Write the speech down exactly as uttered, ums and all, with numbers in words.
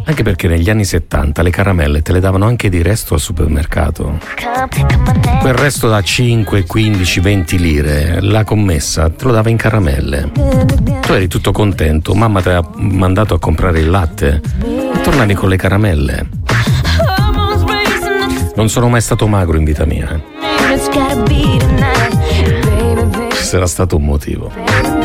Anche perché negli anni settanta le caramelle te le davano anche di resto al supermercato. Quel resto da cinque, quindici, venti lire, la commessa te lo dava in caramelle. Tu eri tutto contento, mamma ti ha mandato a comprare il latte e tornavi con le caramelle. Non sono mai stato magro in vita mia. Ci sarà stato un motivo.